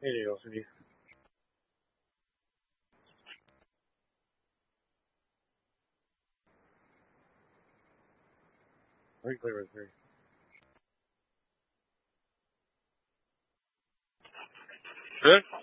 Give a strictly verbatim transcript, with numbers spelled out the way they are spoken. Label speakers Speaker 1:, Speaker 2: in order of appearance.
Speaker 1: Hey, Neil, Cindy. Very clear with me. Good?